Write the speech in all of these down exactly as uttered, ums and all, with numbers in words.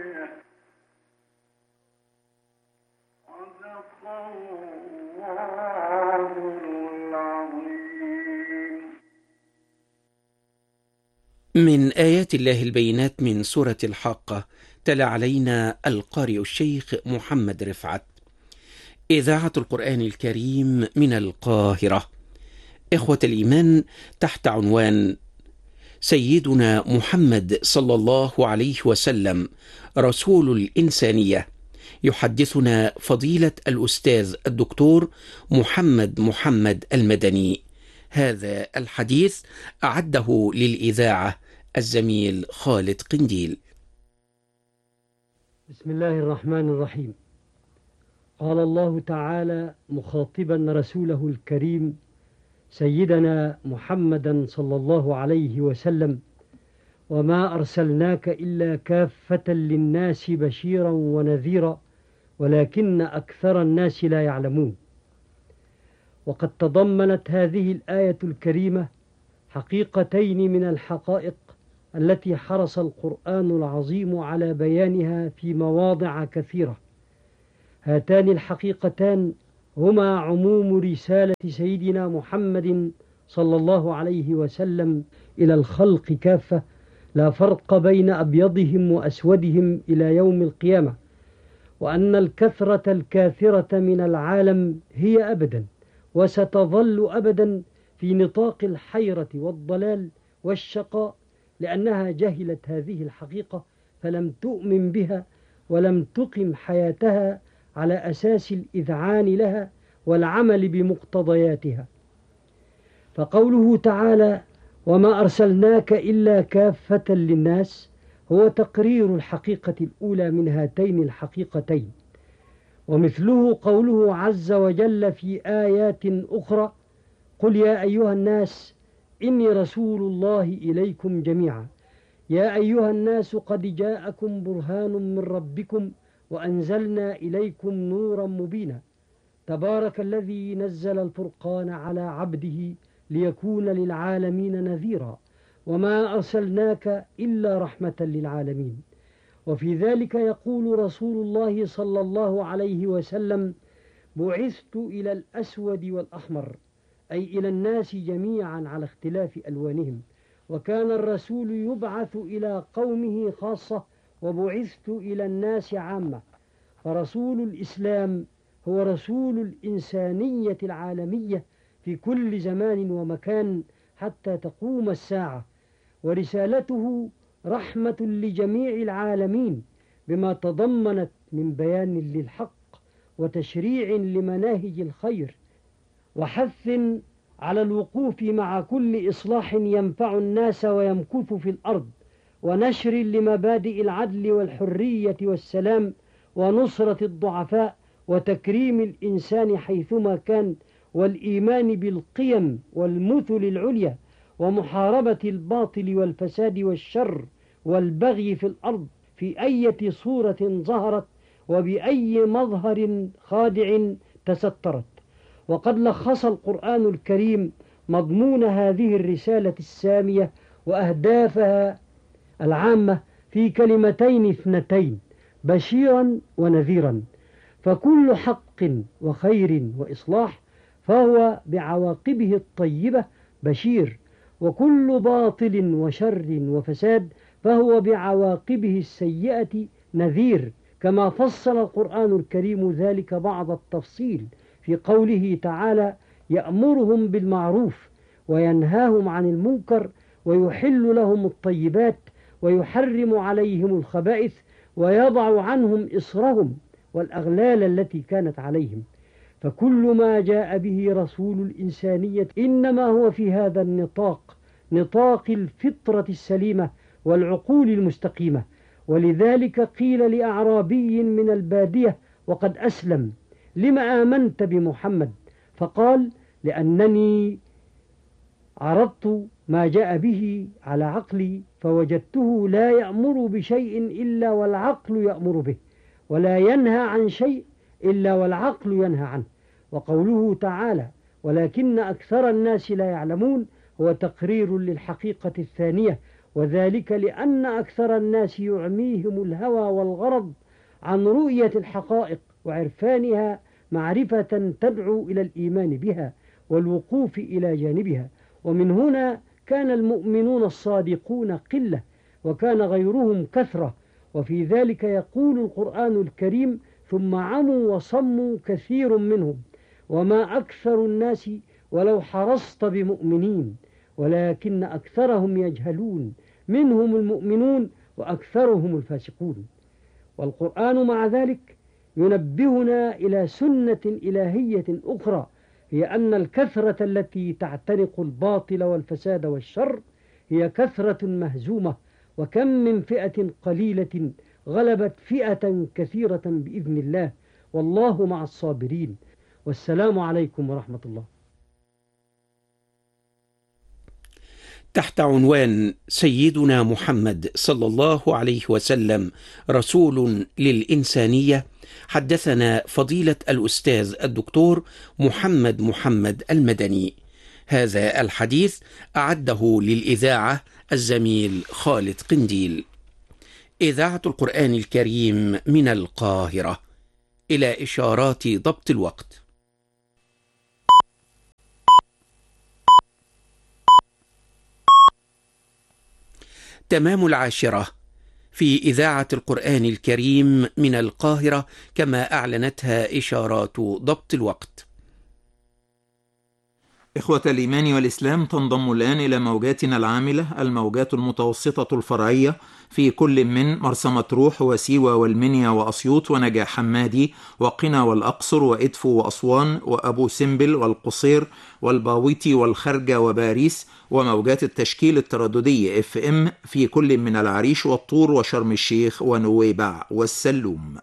من آيات الله البينات من سورة الحاقة. تلا علينا القارئ الشيخ محمد رفعت. إذاعة القرآن الكريم من القاهرة. إخوة الإيمان، تحت عنوان سيدنا محمد صلى الله عليه وسلم رسول الإنسانية، يحدثنا فضيلة الأستاذ الدكتور محمد محمد المدني. هذا الحديث أعده للإذاعة الزميل خالد قنديل. بسم الله الرحمن الرحيم. قال الله تعالى مخاطبا رسوله الكريم سيدنا محمدا صلى الله عليه وسلم: وما أرسلناك إلا كافة للناس بشيرا ونذيرا ولكن أكثر الناس لا يعلمون. وقد تضمنت هذه الآية الكريمة حقيقتين من الحقائق التي حرص القرآن العظيم على بيانها في مواضع كثيرة. هاتان الحقيقتان هما عموم رسالة سيدنا محمد صلى الله عليه وسلم إلى الخلق كافة، لا فرق بين أبيضهم وأسودهم إلى يوم القيامة، وأن الكثرة الكاثرة من العالم هي أبدا وستظل أبدا في نطاق الحيرة والضلال والشقاء، لأنها جهلت هذه الحقيقة فلم تؤمن بها ولم تقم حياتها على أساس الإذعان لها والعمل بمقتضياتها. فقوله تعالى: وما أرسلناك إلا كافة للناس، هو تقرير الحقيقة الأولى من هاتين الحقيقتين. ومثله قوله عز وجل في آيات أخرى: قل يا أيها الناس إني رسول الله إليكم جميعا. يا أيها الناس قد جاءكم برهان من ربكم وأنزلنا إليكم نورا مبينا. تبارك الذي نزل الفرقان على عبده ليكون للعالمين نذيرا. وما أرسلناك إلا رحمة للعالمين. وفي ذلك يقول رسول الله صلى الله عليه وسلم: بعثت إلى الأسود والأحمر، أي إلى الناس جميعا على اختلاف ألوانهم. وكان الرسول يبعث إلى قومه خاصة، وبعثت إلى الناس عامة. فرسول الإسلام هو رسول الإنسانية العالمية في كل زمان ومكان حتى تقوم الساعة، ورسالته رحمة لجميع العالمين بما تضمنت من بيان للحق وتشريع لمناهج الخير وحث على الوقوف مع كل إصلاح ينفع الناس ويمكث في الأرض، ونشر لمبادئ العدل والحرية والسلام ونصرة الضعفاء وتكريم الإنسان حيثما كان، والإيمان بالقيم والمثل العليا، ومحاربة الباطل والفساد والشر والبغي في الأرض في أي صورة ظهرت وبأي مظهر خادع تسترت. وقد لخص القرآن الكريم مضمون هذه الرسالة السامية وأهدافها العامة في كلمتين اثنتين: بشيرا ونذيرا. فكل حق وخير وإصلاح فهو بعواقبه الطيبة بشير، وكل باطل وشر وفساد فهو بعواقبه السيئة نذير، كما فصل القرآن الكريم ذلك بعض التفصيل في قوله تعالى: يأمرهم بالمعروف وينهاهم عن المنكر ويحل لهم الطيبات ويحرم عليهم الخبائث ويضع عنهم إصرهم والأغلال التي كانت عليهم. فكل ما جاء به رسول الإنسانية إنما هو في هذا النطاق، نطاق الفطرة السليمة والعقول المستقيمة. ولذلك قيل لأعرابي من البادية وقد أسلم: لم آمنت بمحمد؟ فقال: لأنني عرضت ما جاء به على عقلي فوجدته لا يأمر بشيء إلا والعقل يأمر به، ولا ينهى عن شيء إلا والعقل ينهى عنه. وقوله تعالى: ولكن أكثر الناس لا يعلمون، هو تقرير للحقيقة الثانية، وذلك لأن أكثر الناس يعميهم الهوى والغرض عن رؤية الحقائق وعرفانها معرفة تدعو إلى الإيمان بها والوقوف إلى جانبها. ومن هنا كان المؤمنون الصادقون قلة وكان غيرهم كثرة. وفي ذلك يقول القرآن الكريم: ثم عموا وصموا كثير منهم وما أكثر الناس ولو حرصت بمؤمنين ولكن أكثرهم يجهلون منهم المؤمنون وأكثرهم الفاسقون. والقرآن مع ذلك ينبهنا إلى سنة إلهية أخرى، هي أن الكثرة التي تعتنق الباطل والفساد والشر هي كثرة مهزومة، وكم من فئة قليلة غلبت فئة كثيرة بإذن الله، والله مع الصابرين. والسلام عليكم ورحمة الله. تحت عنوان سيدنا محمد صلى الله عليه وسلم رسول للإنسانية، حدثنا فضيلة الأستاذ الدكتور محمد محمد المدني. هذا الحديث أعده للإذاعة الزميل خالد قنديل. إذاعة القرآن الكريم من القاهرة. إلى إشارات ضبط الوقت. تمام العاشرة في إذاعة القرآن الكريم من القاهرة، كما أعلنتها إشارات ضبط الوقت. إخوة الإيمان والإسلام، تنضم الآن إلى موجاتنا العاملة الموجات المتوسطة الفرعية في كل من مرسى مطروح وسيوة والمنيا وأسيوط ونجع حمادي وقنا والأقصر وإدفو وأسوان وأبو سمبل والقصير والباويتي والخرجة وباريس، وموجات التشكيل الترددي اف ام في كل من العريش والطور وشرم الشيخ ونويبع والسلوم.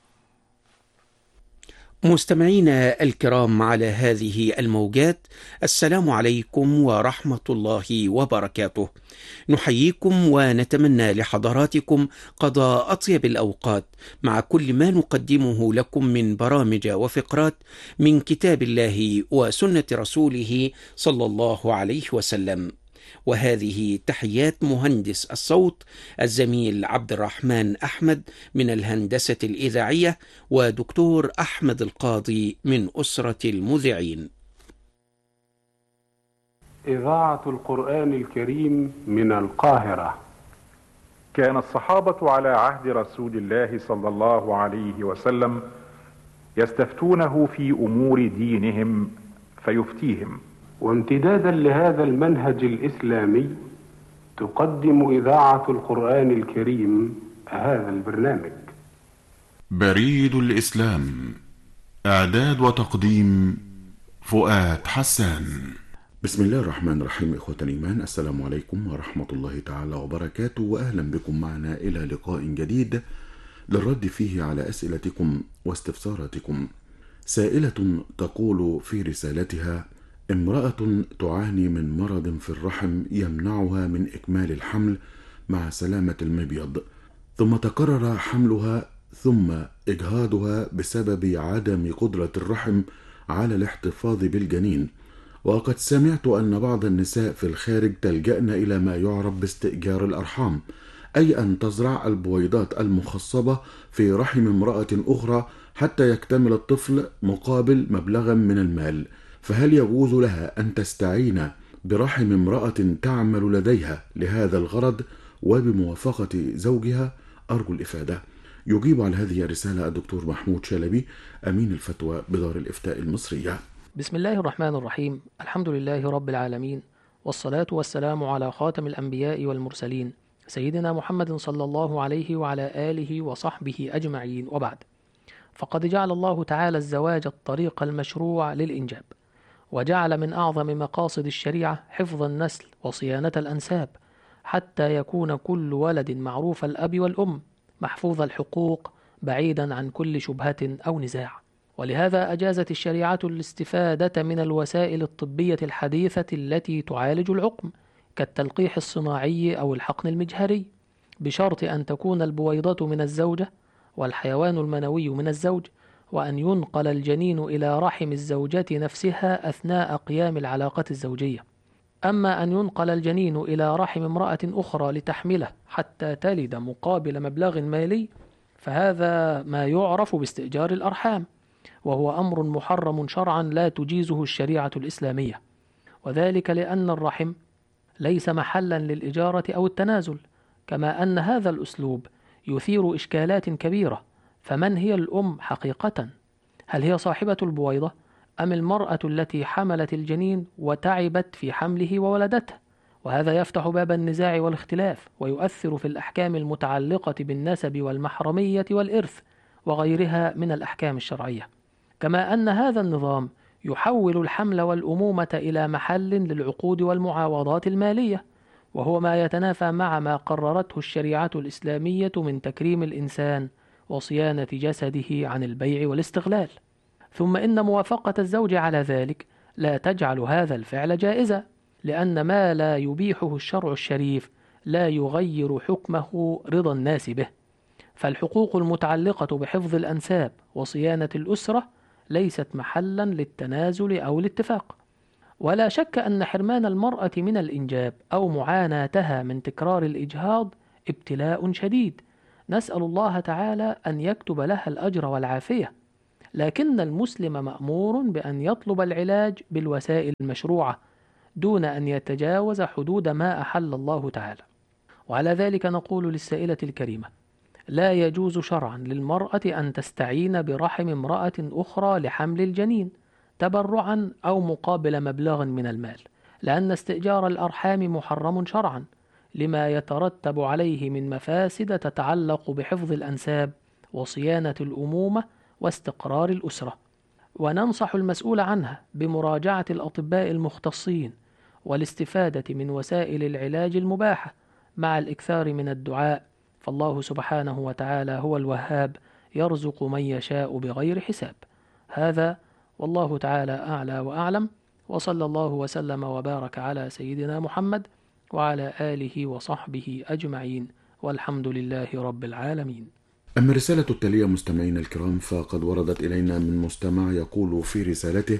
مستمعينا الكرام على هذه الموجات، السلام عليكم ورحمة الله وبركاته. نحييكم ونتمنى لحضراتكم قضاء أطيب الأوقات مع كل ما نقدمه لكم من برامج وفقرات من كتاب الله وسنة رسوله صلى الله عليه وسلم. وهذه تحيات مهندس الصوت الزميل عبد الرحمن أحمد من الهندسة الإذاعية، ودكتور أحمد القاضي من أسرة المذيعين. إذاعة القرآن الكريم من القاهرة. كان الصحابة على عهد رسول الله صلى الله عليه وسلم يستفتونه في أمور دينهم فيفتيهم. وامتدادا لهذا المنهج الإسلامي تقدم إذاعة القرآن الكريم هذا البرنامج. بريد الإسلام، إعداد وتقديم فؤاد حسان. بسم الله الرحمن الرحيم. إخوة الإيمان، السلام عليكم ورحمة الله تعالى وبركاته، وأهلا بكم معنا إلى لقاء جديد للرد فيه على أسئلتكم واستفساراتكم. سائلة تقول في رسالتها: امرأة تعاني من مرض في الرحم يمنعها من إكمال الحمل مع سلامة المبيض، ثم تكرر حملها ثم إجهاضها بسبب عدم قدرة الرحم على الاحتفاظ بالجنين. وقد سمعت أن بعض النساء في الخارج تلجأن إلى ما يعرف باستئجار الأرحام، أي أن تزرع البويضات المخصبة في رحم امرأة أخرى حتى يكتمل الطفل مقابل مبلغا من المال. فهل يجوز لها أن تستعين برحم امرأة تعمل لديها لهذا الغرض وبموافقة زوجها؟ أرجو الإفادة. يجيب على هذه الرسالة الدكتور محمود شلبي، أمين الفتوى بدار الإفتاء المصرية. بسم الله الرحمن الرحيم. الحمد لله رب العالمين، والصلاة والسلام على خاتم الأنبياء والمرسلين سيدنا محمد صلى الله عليه وعلى آله وصحبه أجمعين، وبعد. فقد جعل الله تعالى الزواج الطريق المشروع للإنجاب، وجعل من أعظم مقاصد الشريعة حفظ النسل وصيانة الأنساب، حتى يكون كل ولد معروف الأب والأم محفوظ الحقوق بعيدا عن كل شبهة أو نزاع. ولهذا أجازت الشريعة الاستفادة من الوسائل الطبية الحديثة التي تعالج العقم كالتلقيح الصناعي أو الحقن المجهري، بشرط أن تكون البويضة من الزوجة والحيوان المنوي من الزوج، وأن ينقل الجنين إلى رحم الزوجة نفسها أثناء قيام العلاقة الزوجية. أما أن ينقل الجنين إلى رحم امرأة أخرى لتحمله حتى تلد مقابل مبلغ مالي، فهذا ما يعرف باستئجار الأرحام، وهو أمر محرم شرعا لا تجيزه الشريعة الإسلامية، وذلك لأن الرحم ليس محلا للإجارة أو التنازل، كما أن هذا الأسلوب يثير إشكالات كبيرة. فمن هي الأم حقيقة؟ هل هي صاحبة البويضة أم المرأة التي حملت الجنين وتعبت في حمله وولدته؟ وهذا يفتح باب النزاع والاختلاف، ويؤثر في الأحكام المتعلقة بالنسب والمحرمية والإرث وغيرها من الأحكام الشرعية. كما أن هذا النظام يحول الحمل والأمومة إلى محل للعقود والمعاوضات المالية، وهو ما يتنافى مع ما قررته الشريعة الإسلامية من تكريم الإنسان وصيانة جسده عن البيع والاستغلال. ثم إن موافقة الزوج على ذلك لا تجعل هذا الفعل جائزا، لأن ما لا يبيحه الشرع الشريف لا يغير حكمه رضا الناس به. فالحقوق المتعلقة بحفظ الأنساب وصيانة الأسرة ليست محلا للتنازل أو الاتفاق. ولا شك أن حرمان المرأة من الإنجاب أو معاناتها من تكرار الإجهاض ابتلاء شديد، نسأل الله تعالى أن يكتب لها الأجر والعافية، لكن المسلم مأمور بأن يطلب العلاج بالوسائل المشروعة دون أن يتجاوز حدود ما أحل الله تعالى. وعلى ذلك نقول للسائلة الكريمة: لا يجوز شرعا للمرأة أن تستعين برحم امرأة أخرى لحمل الجنين تبرعا أو مقابل مبلغ من المال، لأن استئجار الأرحام محرم شرعا لما يترتب عليه من مفاسد تتعلق بحفظ الأنساب وصيانة الأمومة واستقرار الأسرة. وننصح المسؤول عنها بمراجعة الأطباء المختصين والاستفادة من وسائل العلاج المباحة مع الإكثار من الدعاء، فالله سبحانه وتعالى هو الوهاب يرزق من يشاء بغير حساب. هذا والله تعالى أعلى وأعلم، وصلى الله وسلم وبارك على سيدنا محمد وعلى آله وصحبه أجمعين، والحمد لله رب العالمين. أما الرسالة التالية مستمعينا الكرام فقد وردت إلينا من مستمع يقول في رسالته: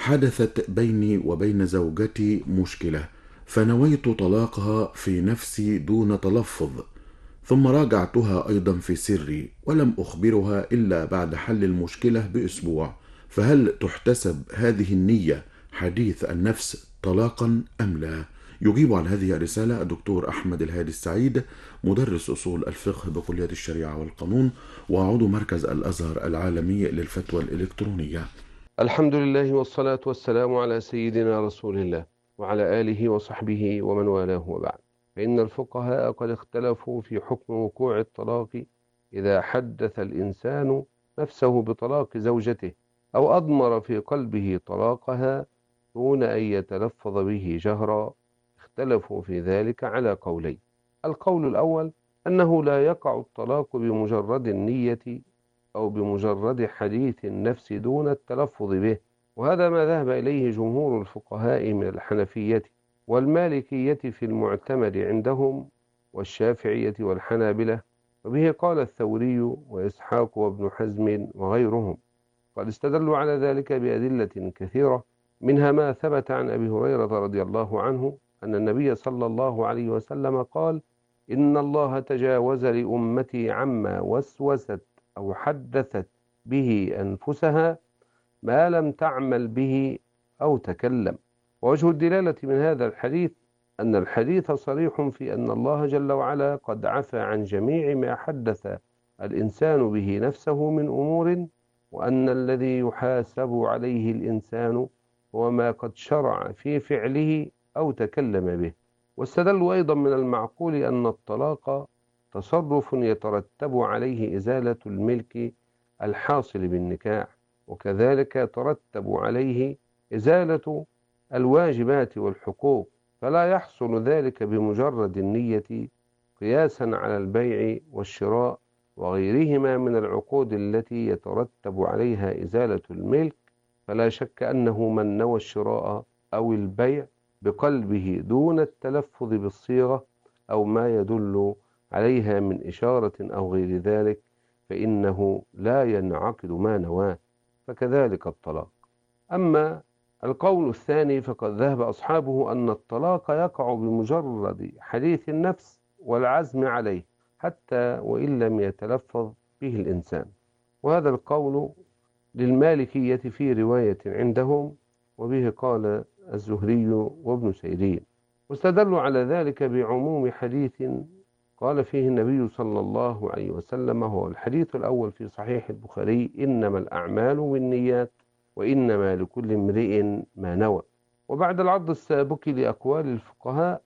حدثت بيني وبين زوجتي مشكلة، فنويت طلاقها في نفسي دون تلفظ، ثم راجعتها أيضا في سري ولم أخبرها إلا بعد حل المشكلة بأسبوع، فهل تحتسب هذه النية حديث النفس طلاقا أم لا؟ يجيب عن هذه الرسالة الدكتور أحمد الهادي السعيد، مدرس أصول الفقه بكلية الشريعة والقانون وعضو مركز الأزهر العالمي للفتوى الإلكترونية. الحمد لله والصلاة والسلام على سيدنا رسول الله وعلى آله وصحبه ومن والاه، وبعد، فإن الفقهاء قد اختلفوا في حكم وقوع الطلاق إذا حدث الإنسان نفسه بطلاق زوجته أو أضمر في قلبه طلاقها دون أن يتلفظ به جهرا. اختلفوا في ذلك على قولين: القول الأول أنه لا يقع الطلاق بمجرد النية أو بمجرد حديث النفس دون التلفظ به، وهذا ما ذهب إليه جمهور الفقهاء من الحنفية والمالكية في المعتمد عندهم والشافعية والحنابلة، وبه قال الثوري وإسحاق وابن حزم وغيرهم. قد استدلوا على ذلك بأدلة كثيرة، منها ما ثبت عن أبي هريرة رضي الله عنه أن النبي صلى الله عليه وسلم قال: إن الله تجاوز لأمتي عما وسوست أو حدثت به أنفسها ما لم تعمل به أو تكلم. ووجه الدلالة من هذا الحديث أن الحديث صريح في أن الله جل وعلا قد عفى عن جميع ما حدث الإنسان به نفسه من أمور، وأن الذي يحاسب عليه الإنسان هو ما قد شرع في فعله أو تكلم به. واستدلوا أيضا من المعقول أن الطلاق تصرف يترتب عليه إزالة الملك الحاصل بالنكاح، وكذلك يترتب عليه إزالة الواجبات والحقوق، فلا يحصل ذلك بمجرد النية، قياسا على البيع والشراء وغيرهما من العقود التي يترتب عليها إزالة الملك. فلا شك أنه من نوى الشراء أو البيع بقلبه دون التلفظ بالصيغة أو ما يدل عليها من إشارة أو غير ذلك فإنه لا ينعقد ما نواه، فكذلك الطلاق. أما القول الثاني فقد ذهب أصحابه أن الطلاق يقع بمجرد حديث النفس والعزم عليه حتى وإن لم يتلفظ به الإنسان، وهذا القول للمالكية في رواية عندهم، وبه قال الزهري وابن سيرين، واستدلوا على ذلك بعموم حديث قال فيه النبي صلى الله عليه وسلم، هو الحديث الأول في صحيح البخاري: إنما الأعمال بالنيات وإنما لكل امرئ ما نوى. وبعد العرض السابق لأقوال الفقهاء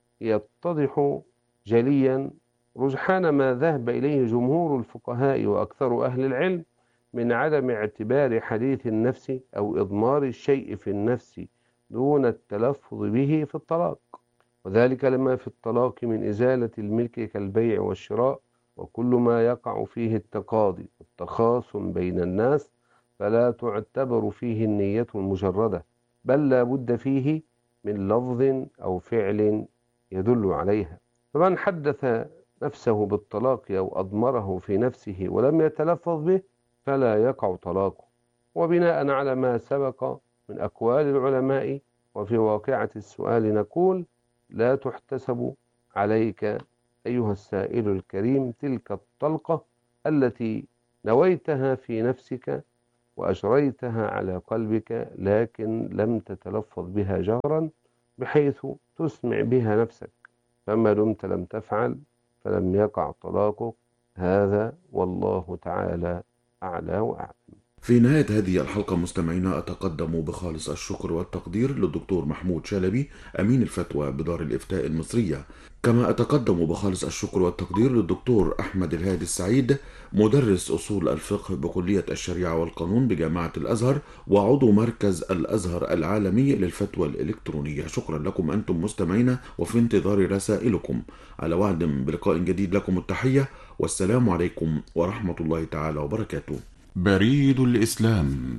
يتضح جليا رجحان ما ذهب إليه جمهور الفقهاء وأكثر أهل العلم من عدم اعتبار حديث النفس أو إضمار الشيء في النفس دون التلفظ به في الطلاق، وذلك لما في الطلاق من إزالة الملك كالبيع والشراء، وكل ما يقع فيه التقاضي والتخاصم بين الناس فلا تعتبر فيه النية المجردة، بل لا بد فيه من لفظ أو فعل يدل عليها. فمن حدث نفسه بالطلاق أو أضمره في نفسه ولم يتلفظ به فلا يقع طلاقه. وبناء على ما سبق من أقوال العلماء وفي واقعة السؤال نقول: لا تحتسب عليك أيها السائل الكريم تلك الطلقة التي نويتها في نفسك وأجريتها على قلبك لكن لم تتلفظ بها جهرا بحيث تسمع بها نفسك، فما دمت لم تفعل فلم يقع طلاقك. هذا والله تعالى أعلى وأعلم. في نهاية هذه الحلقة مستمعينا أتقدم بخالص الشكر والتقدير للدكتور محمود شلبي أمين الفتوى بدار الإفتاء المصرية، كما أتقدم بخالص الشكر والتقدير للدكتور أحمد الهادي السعيد مدرس أصول الفقه بكلية الشريعة والقانون بجامعة الأزهر وعضو مركز الأزهر العالمي للفتوى الإلكترونية. شكرا لكم أنتم مستمعينا، وفي انتظار رسائلكم. على وعد بلقاء جديد، لكم التحية والسلام عليكم ورحمة الله تعالى وبركاته. بريد الإسلام،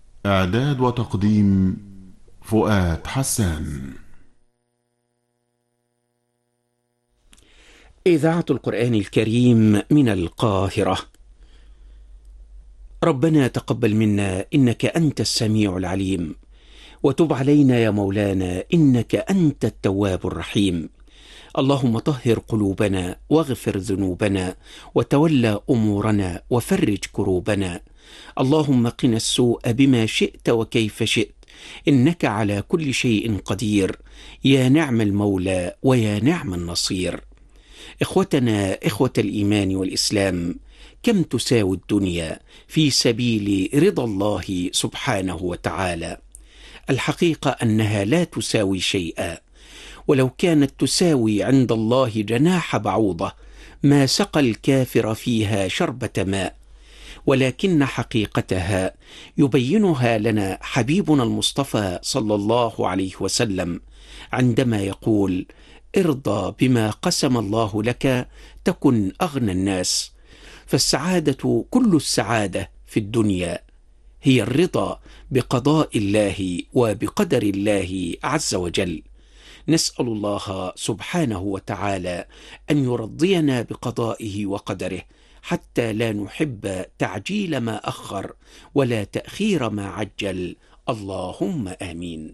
إعداد وتقديم فؤاد حسان. إذاعة القرآن الكريم من القاهرة. ربنا تقبل منا إنك أنت السميع العليم، وتب علينا يا مولانا إنك أنت التواب الرحيم. اللهم طهر قلوبنا واغفر ذنوبنا وتولى أمورنا وفرج كروبنا. اللهم قنا السوء بما شئت وكيف شئت، إنك على كل شيء قدير، يا نعم المولى ويا نعم النصير. إخوتنا إخوة الإيمان والإسلام، كم تساوي الدنيا في سبيل رضا الله سبحانه وتعالى؟ الحقيقة أنها لا تساوي شيئا، ولو كانت تساوي عند الله جناح بعوضة ما سقى الكافر فيها شربة ماء، ولكن حقيقتها يبينها لنا حبيبنا المصطفى صلى الله عليه وسلم عندما يقول: ارضى بما قسم الله لك تكن أغنى الناس. فالسعادة، كل السعادة في الدنيا هي الرضا بقضاء الله وبقدر الله عز وجل. نسأل الله سبحانه وتعالى أن يرضينا بقضائه وقدره، حتى لا نحب تعجيل ما أخر ولا تأخير ما عجل. اللهم آمين.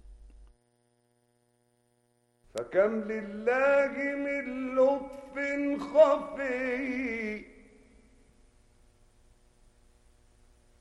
فكم لله من لطف خفي